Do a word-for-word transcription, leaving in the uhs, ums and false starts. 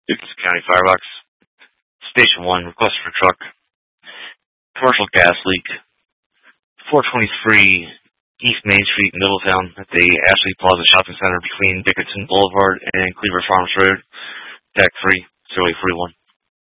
Dickinson County Firebox. Station one, request for truck. Commercial gas leak. four twenty-three East Main Street, Middletown, at the Ashley Plaza Shopping Center between Dickinson Boulevard and Cleaver Farms Road. Deck three, zero eight forty-one.